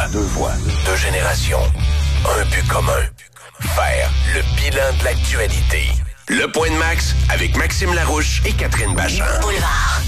Deux voix, deux générations, un but commun. Faire le bilan de l'actualité. Le Point de Max avec Maxime Larouche et Catherine Bachand. Boulevard.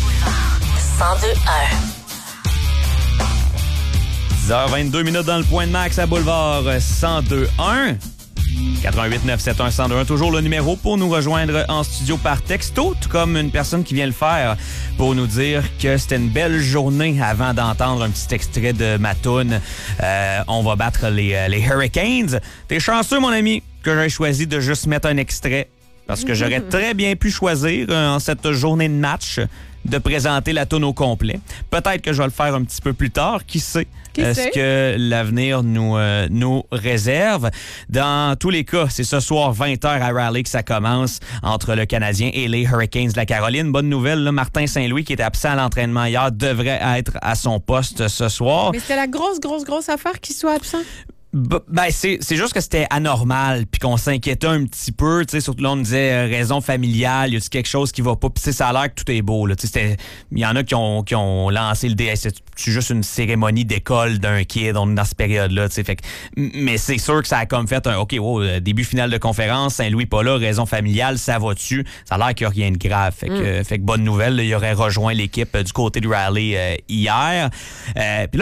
102.1. 10h22 dans le Point de Max à Boulevard 102.1. 88 971 102.1, toujours le numéro pour nous rejoindre en studio par texto, tout comme une personne qui vient le faire pour nous dire que c'était une belle journée avant d'entendre un petit extrait de ma toune. On va battre les Hurricanes. T'es chanceux, mon ami, que j'ai choisi de juste mettre un extrait parce que j'aurais très bien pu choisir en cette journée de match de présenter la toune au complet. Peut-être que je vais le faire un petit peu plus tard, qui sait? Ce que l'avenir nous réserve. Dans tous les cas, c'est ce soir 20h à Raleigh que ça commence entre le Canadien et les Hurricanes de la Caroline. Bonne nouvelle, là, Martin Saint-Louis, qui était absent à l'entraînement hier, devrait être à son poste ce soir. Mais c'était la grosse affaire qu'il soit absent? Ben, c'est juste que c'était anormal puis qu'on s'inquiétait un petit peu, tu sais, surtout là on disait raison familiale, y a-tu quelque chose qui va pas, puis ça a l'air que tout est beau là, tu sais, il y en a qui ont lancé le dé, c'est juste une cérémonie d'école d'un kid dans cette période là, tu sais, fait que mais c'est sûr que ça a comme fait un OK, début finale de conférence, Saint-Louis pas là, raison familiale, ça va dessus, ça a l'air qu'il y a rien de grave, fait que bonne nouvelle, là, il aurait rejoint l'équipe du côté de Raleigh hier. Puis là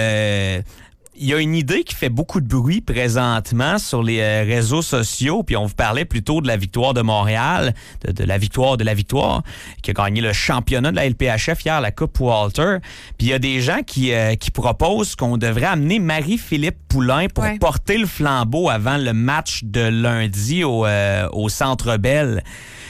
il y a une idée qui fait beaucoup de bruit présentement sur les réseaux sociaux, puis on vous parlait plutôt de la victoire de Montréal, de la victoire, qui a gagné le championnat de la LPHF hier, la Coupe Walter. Puis il y a des gens qui proposent qu'on devrait amener Marie-Philippe Poulain pour porter le flambeau avant le match de lundi au Centre Bell.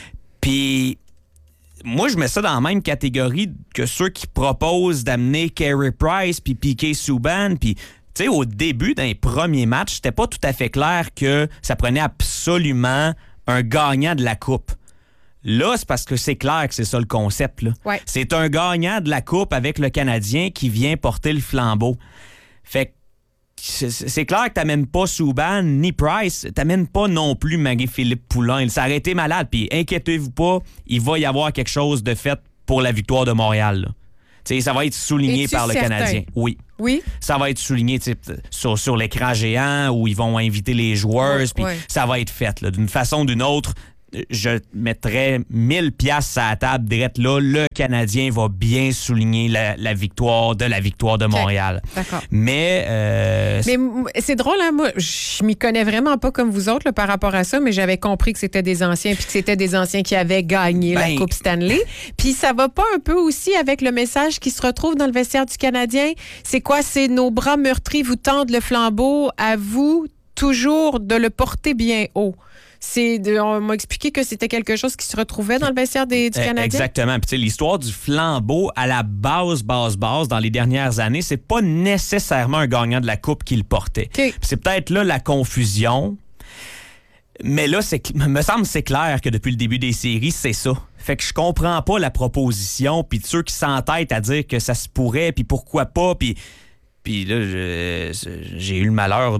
Puis moi, je mets ça dans la même catégorie que ceux qui proposent d'amener Carey Price puis Piquet Souban, puis tu sais, au début d'un premier match, c'était pas tout à fait clair que ça prenait absolument un gagnant de la Coupe. Là, c'est parce que c'est clair que c'est ça le concept, là. Ouais. C'est un gagnant de la Coupe avec le Canadien qui vient porter le flambeau. Fait que c'est clair que t'amènes pas Souban ni Price, t'amènes pas non plus Marie-Philippe Poulain. Ça aurait été malade, puis inquiétez-vous pas, il va y avoir quelque chose de fait pour la victoire de Montréal, là. T'sais, ça va être souligné par le Canadien. Oui. Ça va être souligné sur l'écran géant où ils vont inviter les joueurs. Puis ça va être fait. Là. D'une façon ou d'une autre, je mettrais 1000$ à la table direct là. Le Canadien va bien souligner la victoire de Montréal. D'accord. Mais c'est drôle, hein? Moi, je m'y connais vraiment pas comme vous autres là, par rapport à ça, mais j'avais compris que c'était des anciens puis que c'était des anciens qui avaient gagné la Coupe Stanley. Puis ça va pas un peu aussi avec le message qui se retrouve dans le vestiaire du Canadien? C'est quoi? C'est nos bras meurtris vous tendent le flambeau, à vous toujours de le porter bien haut. On m'a expliqué que c'était quelque chose qui se retrouvait dans le vestiaire du Canadien. Exactement. Puis l'histoire du flambeau à la base dans les dernières années, c'est pas nécessairement un gagnant de la Coupe qui le portait. Okay. C'est peut-être là la confusion. Mais là, me semble c'est clair que depuis le début des séries, c'est ça. Fait que je comprends pas la proposition, puis ceux qui s'entêtent à dire que ça se pourrait, puis pourquoi pas, puis là, j'ai eu le malheur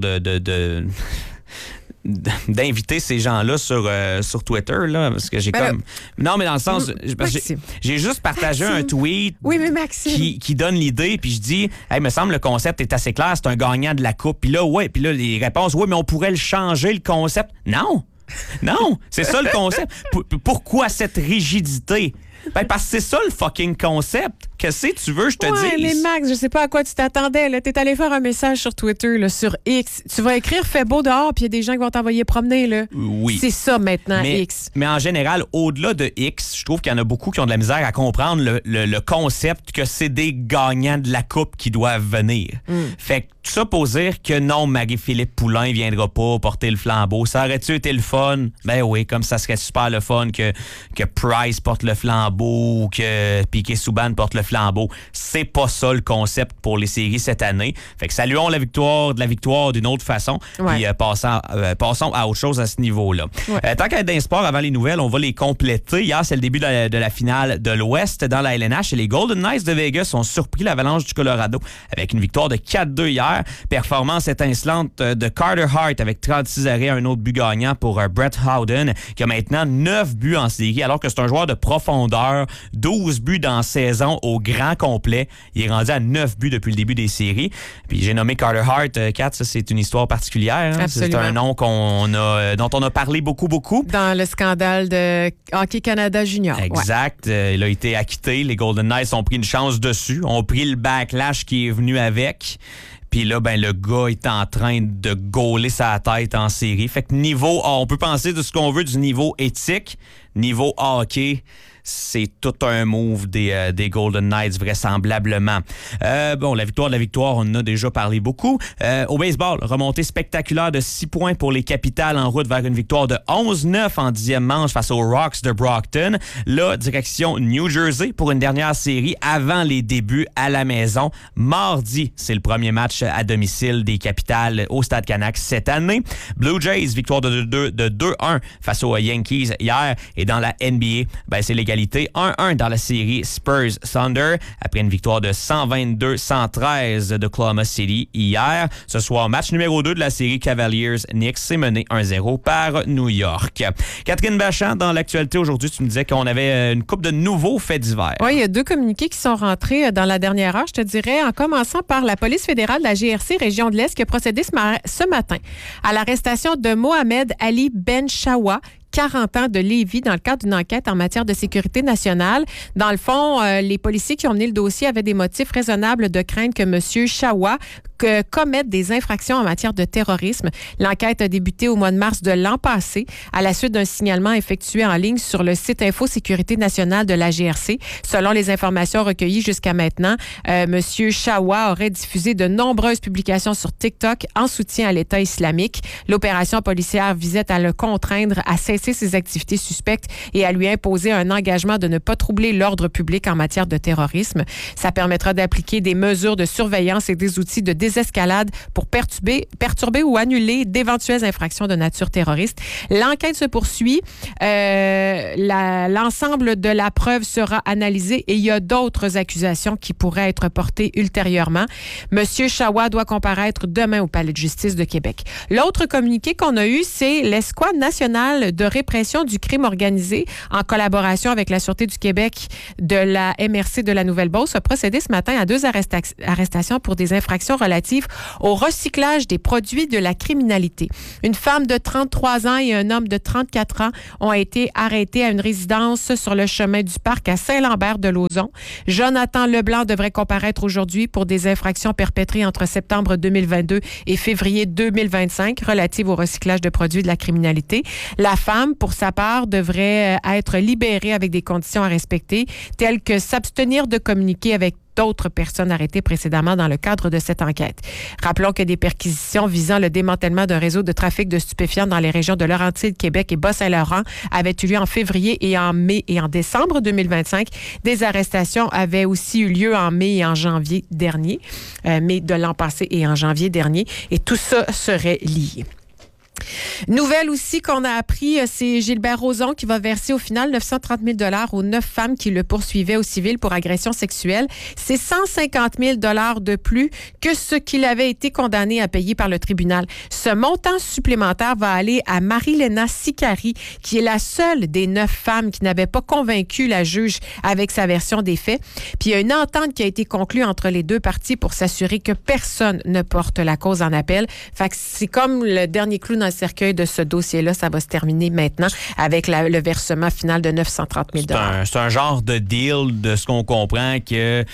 d'inviter ces gens-là sur Twitter, là, parce que j'ai Non, mais dans le sens... J'ai juste partagé un tweet qui donne l'idée, puis je dis, hey, me semble le concept est assez clair, c'est un gagnant de la Coupe. Puis là, les réponses, mais on pourrait le changer, le concept. Non, c'est ça le concept. Pourquoi cette rigidité? Parce que c'est ça le fucking concept. Qu'est-ce que tu veux, je te dis? Mais Max, je sais pas à quoi tu t'attendais. Là. T'es allé faire un message sur Twitter, là, sur X. Tu vas écrire « Fait beau dehors », puis il y a des gens qui vont t'envoyer promener. Là. Oui. C'est ça maintenant, X. Mais en général, au-delà de X, je trouve qu'il y en a beaucoup qui ont de la misère à comprendre le concept que c'est des gagnants de la Coupe qui doivent venir. Fait que tout ça pour dire que non, Marie-Philippe Poulain ne viendra pas porter le flambeau. Ça aurait-tu été le fun? Ben oui, comme ça serait super le fun que Price porte le flambeau ou que Piquet Souban porte le flambeau. C'est pas ça le concept pour les séries cette année. Fait que saluons la victoire d'une autre façon. Puis passons à autre chose à ce niveau-là. Tant qu'à être dans les sports, avant les nouvelles, on va les compléter. Hier, c'est le début de la finale de l'Ouest dans la LNH et les Golden Knights de Vegas ont surpris l'Avalanche du Colorado avec une victoire de 4-2 hier. Performance étincelante de Carter Hart avec 36 arrêts, un autre but gagnant pour Brett Howden qui a maintenant 9 buts en série alors que c'est un joueur de profondeur, 12 buts dans la saison au grand complet. Il est rendu à 9 buts depuis le début des séries. Puis j'ai nommé Carter Hart. Kat, ça, c'est une histoire particulière. Hein? C'est un nom dont on a parlé beaucoup. Dans le scandale de Hockey Canada Junior. Exact. Il a été acquitté. Les Golden Knights ont pris une chance dessus, ont pris le backlash qui est venu avec. Puis là, le gars est en train de gauler sa tête en série. Fait que on peut penser de ce qu'on veut du niveau éthique, niveau hockey. C'est tout un move des Golden Knights, vraisemblablement. La victoire, on en a déjà parlé beaucoup. Au baseball, remontée spectaculaire de 6 points pour les Capitals en route vers une victoire de 11-9 en 10e manche face aux Rocks de Brockton. Là, direction New Jersey pour une dernière série avant les débuts à la maison. Mardi, c'est le premier match à domicile des Capitals au Stade Canac cette année. Blue Jays, victoire de 2-1 face aux Yankees hier. Et dans la NBA, c'est l'égalité 1-1 dans la série Spurs-Thunder après une victoire de 122-113 de Oklahoma City hier. Ce soir, match numéro 2 de la série Cavaliers-Knicks, c'est mené 1-0 par New York. Catherine Bachand, dans l'actualité aujourd'hui, tu me disais qu'on avait une couple de nouveaux faits divers. Oui, il y a 2 communiqués qui sont rentrés dans la dernière heure, je te dirais, en commençant par la police fédérale de la GRC Région de l'Est qui a procédé ce matin à l'arrestation de Mohamed Ali Ben Chawa, 40 ans de Lévis dans le cadre d'une enquête en matière de sécurité nationale. Dans le fond, les policiers qui ont mené le dossier avaient des motifs raisonnables de craindre que M. Chawa commette des infractions en matière de terrorisme. L'enquête a débuté au mois de mars de l'an passé à la suite d'un signalement effectué en ligne sur le site Info Sécurité nationale de la GRC. Selon les informations recueillies jusqu'à maintenant, M. Chawa aurait diffusé de nombreuses publications sur TikTok en soutien à l'État islamique. L'opération policière visait à le contraindre à cesser ses activités suspectes et à lui imposer un engagement de ne pas troubler l'ordre public en matière de terrorisme. Ça permettra d'appliquer des mesures de surveillance et des outils de désescalade pour perturber ou annuler d'éventuelles infractions de nature terroriste. L'enquête se poursuit. L'ensemble de la preuve sera analysé et il y a d'autres accusations qui pourraient être portées ultérieurement. Monsieur Chawa doit comparaître demain au Palais de justice de Québec. L'autre communiqué qu'on a eu, c'est l'Escouade nationale de répression du crime organisé en collaboration avec la Sûreté du Québec de la MRC de la Nouvelle-Beauce a procédé ce matin à 2 arrestations pour des infractions relatives au recyclage des produits de la criminalité. Une femme de 33 ans et un homme de 34 ans ont été arrêtés à une résidence sur le chemin du Parc à Saint-Lambert-de-Lauzon. Jonathan Leblanc devrait comparaître aujourd'hui pour des infractions perpétrées entre septembre 2022 et février 2025 relatives au recyclage de produits de la criminalité. La femme, pour sa part, devrait être libérée avec des conditions à respecter, telles que s'abstenir de communiquer avec d'autres personnes arrêtées précédemment dans le cadre de cette enquête. Rappelons que des perquisitions visant le démantèlement d'un réseau de trafic de stupéfiants dans les régions de Laurentides, Québec et Bas-Saint-Laurent avaient eu lieu en février et en mai et en décembre 2025. Des arrestations avaient aussi eu lieu en mai et en janvier dernier, mai de l'an passé et en janvier dernier, et tout ça serait lié. Nouvelle aussi qu'on a appris, c'est Gilbert Rozon qui va verser au final 930 000 $ aux 9 femmes qui le poursuivaient au civil pour agression sexuelle. C'est 150 000 $ de plus que ce qu'il avait été condamné à payer par le tribunal. Ce montant supplémentaire va aller à Marie-Léna Sicari, qui est la seule des 9 femmes qui n'avait pas convaincu la juge avec sa version des faits. Puis il y a une entente qui a été conclue entre les 2 parties pour s'assurer que personne ne porte la cause en appel. Fait que c'est comme le dernier clou dans le cercueil de ce dossier-là. Ça va se terminer maintenant avec le versement final de 930 000 $. C'est un genre de deal de ce qu'on comprend que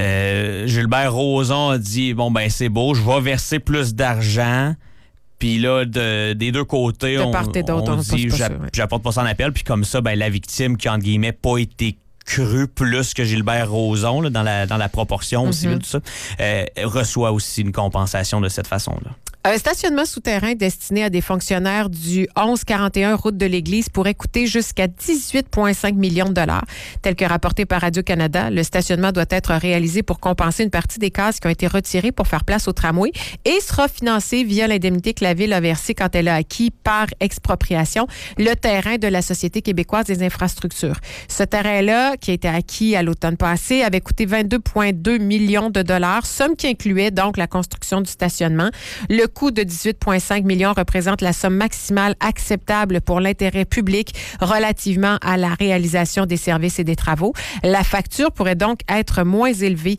Gilbert Rozon a dit, c'est beau, je vais verser plus d'argent. Puis là, des 2 côtés, on dit, j'apporte pas ça en appel. Puis comme ça, la victime qui, entre guillemets, pas été crue plus que Gilbert Rozon là, dans la proportion aussi, tout ça, reçoit aussi une compensation de cette façon-là. Un stationnement souterrain destiné à des fonctionnaires du 1141 route de l'Église pourrait coûter jusqu'à 18,5 millions de $. Tel que rapporté par Radio-Canada, le stationnement doit être réalisé pour compenser une partie des cases qui ont été retirées pour faire place au tramway et sera financé via l'indemnité que la Ville a versée quand elle a acquis par expropriation le terrain de la Société québécoise des infrastructures. Ce terrain-là, qui a été acquis à l'automne passé, avait coûté 22,2 millions de $, somme qui incluait donc la construction du stationnement. Le coût de 18,5 millions représente la somme maximale acceptable pour l'intérêt public relativement à la réalisation des services et des travaux. La facture pourrait donc être moins élevée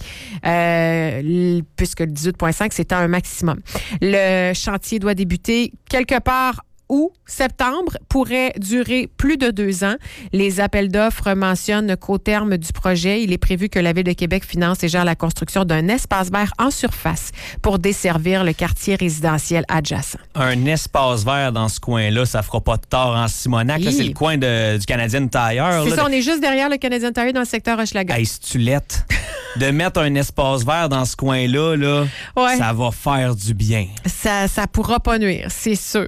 puisque le 18,5, c'est un maximum. Le chantier doit débuter quelque part août, septembre, pourrait durer plus de 2 ans. Les appels d'offres mentionnent qu'au terme du projet, il est prévu que la Ville de Québec finance et gère la construction d'un espace vert en surface pour desservir le quartier résidentiel adjacent. Un espace vert dans ce coin-là, ça fera pas de tort en Simonac. Là, c'est le coin du Canadian Tire. C'est ça, on est juste derrière le Canadian Tire dans le secteur Hochelaga. Hey, Stulette, de mettre un espace vert dans ce coin-là, là, ouais. Ça va faire du bien. Ça pourra pas nuire, c'est sûr.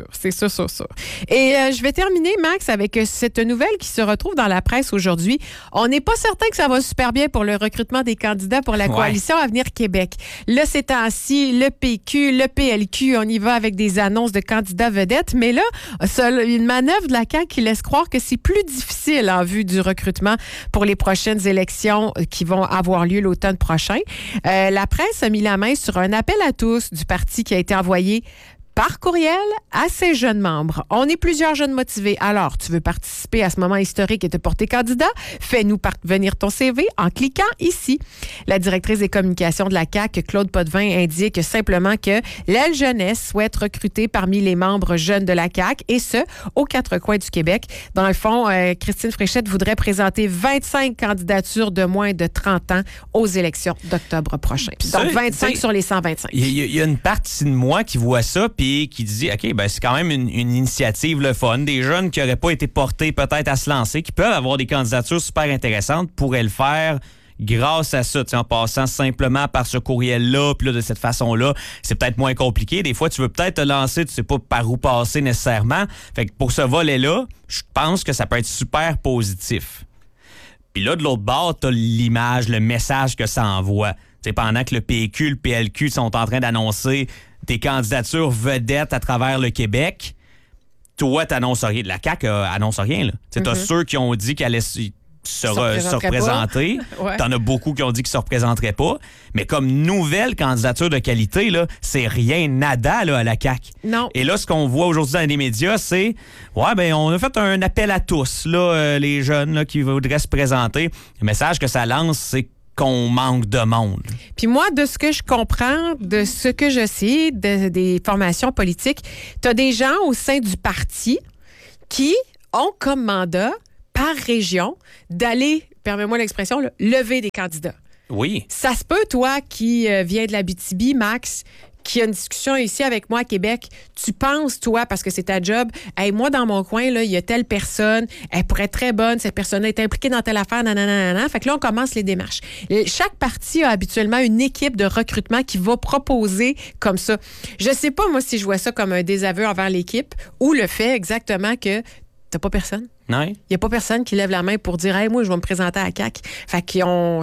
Et je vais terminer, Max, avec cette nouvelle qui se retrouve dans la presse aujourd'hui. On n'est pas certain que ça va super bien pour le recrutement des candidats pour la coalition Avenir Québec. Là, ces temps-ci, le PQ, le PLQ, on y va avec des annonces de candidats vedettes. Mais là, une manœuvre de la CAQ qui laisse croire que c'est plus difficile en vue du recrutement pour les prochaines élections qui vont avoir lieu l'automne prochain. La presse a mis la main sur un appel à tous du parti qui a été envoyé par courriel à ses jeunes membres. On est plusieurs jeunes motivés. Alors, tu veux participer à ce moment historique et te porter candidat? Fais-nous parvenir ton CV en cliquant ici. La directrice des communications de la CAQ, Claude Potvin, indique simplement que l'aile jeunesse souhaite recruter parmi les membres jeunes de la CAQ et ce, aux 4 coins du Québec. Dans le fond, Christine Fréchette voudrait présenter 25 candidatures de moins de 30 ans aux élections d'octobre prochain. Donc, 25 sur les 125. Il y a une partie de moi qui voit ça, puis qui dit, OK, ben c'est quand même une initiative le fun. Des jeunes qui n'auraient pas été portés peut-être à se lancer, qui peuvent avoir des candidatures super intéressantes, pourraient le faire grâce à ça, en passant simplement par ce courriel-là, puis là, de cette façon-là, c'est peut-être moins compliqué. Des fois, tu veux peut-être te lancer, tu sais pas par où passer nécessairement. Fait que pour ce volet-là, je pense que ça peut être super positif. Puis là, de l'autre bord, t'as l'image, le message que ça envoie. T'sais, pendant que le PQ, le PLQ sont en train d'annoncer des candidatures vedettes à travers le Québec, toi, t'annonces rien. La CAQ annonce rien. T'as ceux qui ont dit qu'elle allait se représenter. Ouais. T'en as beaucoup qui ont dit qu'ils se représenteraient pas. Mais comme nouvelle candidature de qualité, là, c'est rien, nada là, à la CAQ. Non. Et là, ce qu'on voit aujourd'hui dans les médias, c'est on a fait un appel à tous, là, les jeunes là, qui voudraient se présenter. Le message que ça lance, c'est qu'on manque de monde. Puis moi, de ce que je comprends, de ce que je sais des formations politiques, tu as des gens au sein du parti qui ont comme mandat, par région, d'aller, permets-moi l'expression, là, lever des candidats. Oui. Ça se peut, toi, qui viens de l'Abitibi, Max, qui a une discussion ici avec moi à Québec, tu penses, toi, parce que c'est ta job, hey, moi, dans mon coin, là, il y a telle personne, elle pourrait être très bonne, cette personne-là est impliquée dans telle affaire, nanana. Fait que là, on commence les démarches. Chaque parti a habituellement une équipe de recrutement qui va proposer comme ça. Je sais pas, moi, si je vois ça comme un désaveu envers l'équipe ou le fait exactement que t'as pas personne. Il n'y a pas personne qui lève la main pour dire « Hey, moi, je vais me présenter à la CAQ. » Fait que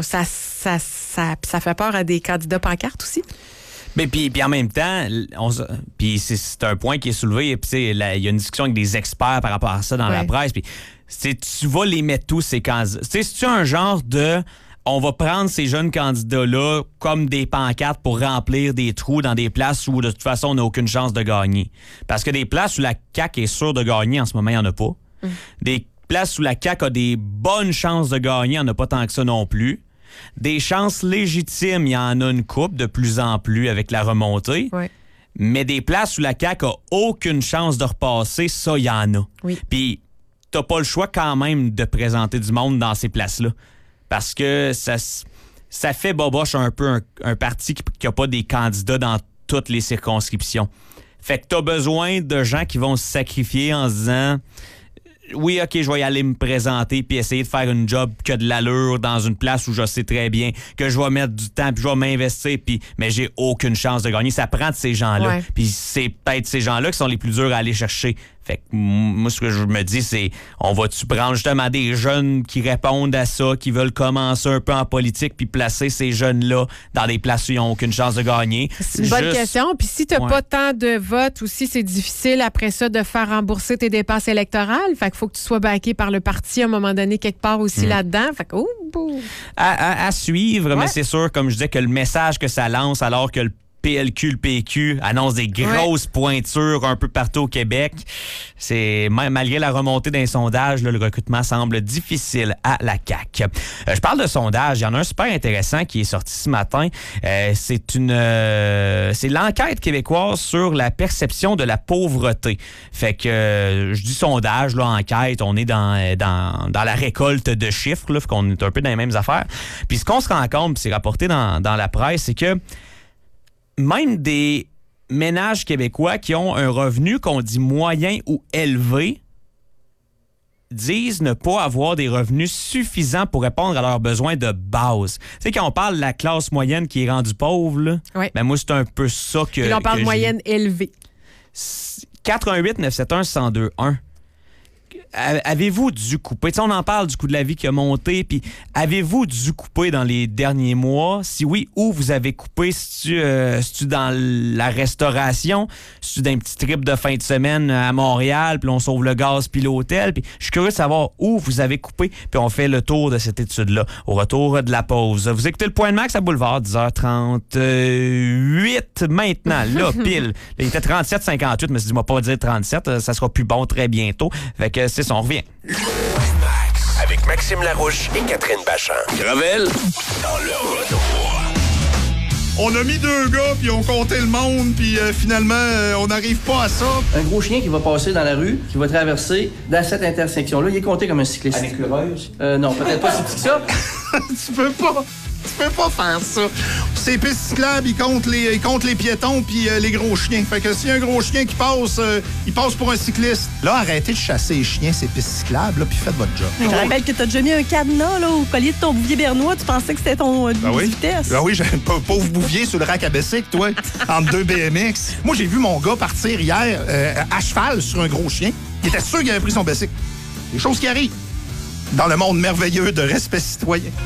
ça fait peur à des candidats pancartes aussi. Mais puis en même temps, puis c'est un point qui est soulevé. Puis il y a une discussion avec des experts par rapport à ça dans la presse. Puis tu vas les mettre tous ces candidats. C'est-tu un genre de on va prendre ces jeunes candidats-là comme des pancartes pour remplir des trous dans des places où de toute façon on n'a aucune chance de gagner. Parce que des places où la CAQ est sûre de gagner en ce moment, il n'y en a pas. Des places où la CAQ a des bonnes chances de gagner, il n'y en a pas tant que ça non plus. Des chances légitimes, il y en a une couple de plus en plus avec la remontée. Ouais. Mais des places où la CAQ a aucune chance de repasser, ça, il y en a. Oui. Puis, t'as pas le choix quand même de présenter du monde dans ces places-là. Parce que ça fait boboche un peu un parti qui n'a pas des candidats dans toutes les circonscriptions. Fait que t'as besoin de gens qui vont se sacrifier en se disant... Oui, OK, je vais y aller me présenter puis essayer de faire une job qui a de l'allure dans une place où je sais très bien que je vais mettre du temps puis je vais m'investir mais j'ai aucune chance de gagner. Ça prend de ces gens-là. Ouais. Puis c'est peut-être ces gens-là qui sont les plus durs à aller chercher. Fait que moi, ce que je me dis, c'est on va-tu prendre justement des jeunes qui répondent à ça, qui veulent commencer un peu en politique puis placer ces jeunes-là dans des places où ils n'ont aucune chance de gagner? C'est une bonne question. Puis si tu n'as pas tant de votes aussi, c'est difficile après ça de faire rembourser tes dépenses électorales. Fait qu'il faut que tu sois backé par le parti à un moment donné quelque part aussi là-dedans. Fait que, à suivre, mais c'est sûr, comme je disais, que le message que ça lance alors que PLQ, le PQ annonce des grosses pointures un peu partout au Québec. C'est malgré la remontée d'un sondage, là, le recrutement semble difficile à la CAQ. Je parle de sondage. Il y en a un super intéressant qui est sorti ce matin. C'est l'enquête québécoise sur la perception de la pauvreté. Fait que je dis sondage, là, enquête, on est dans la récolte de chiffres, là, fait qu'on est un peu dans les mêmes affaires. Puis ce qu'on se rend compte, puis c'est rapporté dans la presse, c'est que même des ménages québécois qui ont un revenu qu'on dit moyen ou élevé disent ne pas avoir des revenus suffisants pour répondre à leurs besoins de base. Tu sais, quand on parle de la classe moyenne qui est rendue pauvre, là, ben moi, c'est un peu ça que... Puis on parle de moyenne élevée. 418-971-1021. Avez-vous dû couper? T'sais, on en parle du coût de la vie qui a monté, puis avez-vous dû couper dans les derniers mois? Si oui, où vous avez coupé? C'est-tu dans la restauration? C'est-tu d'un petit trip de fin de semaine à Montréal, puis on sauve le gaz puis l'hôtel? Puis je suis curieux de savoir où vous avez coupé, puis on fait le tour de cette étude-là au retour de la pause. Vous écoutez le Point de Max à Boulevard, 10h38 maintenant, là, pile. Là, il était 37-58, mais je me suis dit, moi pas dire 37, ça sera plus bon très bientôt. Fait que c'est ça, on revient. Le Point Max avec Maxime Larouche et Catherine Bachand. Gravel dans le retour. On a mis 2 gars, puis on comptait le monde, puis finalement, on n'arrive pas à ça. Un gros chien qui va passer dans la rue, qui va traverser dans cette intersection-là, il est compté comme un cycliste. Un écureuil aussi? Non, peut-être pas si petit que ça. Tu peux pas faire ça. Ces pistes cyclables, ils comptent les piétons puis les gros chiens. Fait que s'il y a un gros chien qui passe, il passe pour un cycliste. Là, arrêtez de chasser les chiens, ces pistes cyclables, là, puis faites votre job. Je rappelle que t'as déjà mis un cadenas là, au collier de ton bouvier bernois. Tu pensais que c'était ton vitesse. Ben oui, j'ai un pauvre bouvier sur le rack à bicycle, toi, entre 2 BMX. Moi, j'ai vu mon gars partir hier à cheval sur un gros chien. Il était sûr qu'il avait pris son bicycle. Des choses qui arrivent dans le monde merveilleux de respect citoyen.